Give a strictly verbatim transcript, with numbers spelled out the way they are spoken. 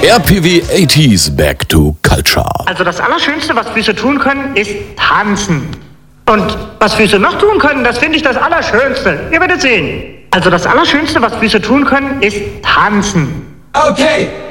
Der P W achtziger Back to Culture. Also das Allerschönste, was Füße tun können, ist tanzen. Und was Füße noch tun können, das finde ich das Allerschönste. Ihr werdet sehen. Also das Allerschönste, was Füße tun können, ist tanzen. Okay.